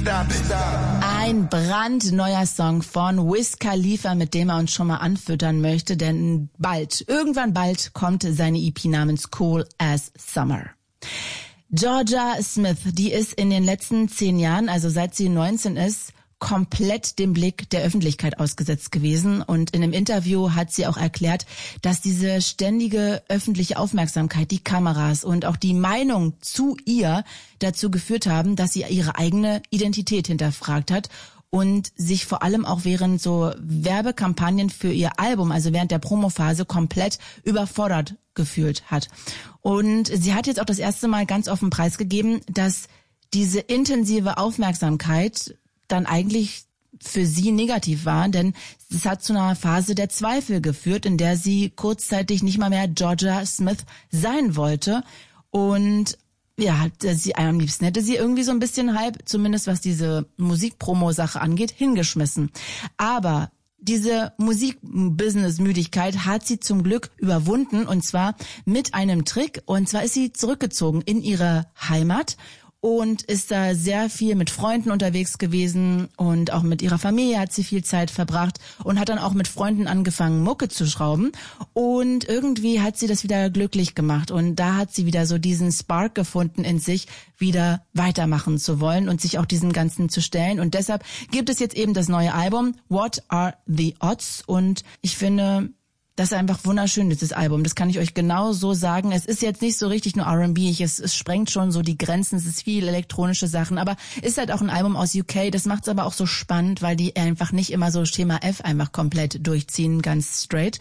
Ein brandneuer Song von Wiz Khalifa, mit dem er uns schon mal anfüttern möchte, denn irgendwann bald kommt seine EP namens Cool as Summer. Jorja Smith, die ist in den letzten 10 Jahren, also seit sie 19 ist, komplett dem Blick der Öffentlichkeit ausgesetzt gewesen. Und in einem Interview hat sie auch erklärt, dass diese ständige öffentliche Aufmerksamkeit, die Kameras und auch die Meinung zu ihr dazu geführt haben, dass sie ihre eigene Identität hinterfragt hat und sich vor allem auch während so Werbekampagnen für ihr Album, also während der Promophase, komplett überfordert gefühlt hat. Und sie hat jetzt auch das erste Mal ganz offen preisgegeben, dass diese intensive Aufmerksamkeit dann eigentlich für sie negativ war, denn es hat zu einer Phase der Zweifel geführt, in der sie kurzzeitig nicht mal mehr Jorja Smith sein wollte. Und ja, sie am liebsten hätte sie irgendwie so ein bisschen zumindest was diese Musikpromo-Sache angeht, hingeschmissen. Aber diese Musikbusiness-Müdigkeit hat sie zum Glück überwunden, und zwar mit einem Trick. Und zwar ist sie zurückgezogen in ihre Heimat und ist da sehr viel mit Freunden unterwegs gewesen, und auch mit ihrer Familie hat sie viel Zeit verbracht und hat dann auch mit Freunden angefangen, Mucke zu schrauben, und irgendwie hat sie das wieder glücklich gemacht, und da hat sie wieder so diesen Spark gefunden in sich, wieder weitermachen zu wollen und sich auch diesem Ganzen zu stellen, und deshalb gibt es jetzt eben das neue Album What Are the Odds, und ich finde, das ist einfach wunderschön, dieses Album. Das kann ich euch genau so sagen. Es ist jetzt nicht so richtig nur R&B. Es sprengt schon so die Grenzen. Es ist viel elektronische Sachen. Aber ist halt auch ein Album aus UK. Das macht es aber auch so spannend, weil die einfach nicht immer so Schema F einfach komplett durchziehen, ganz straight.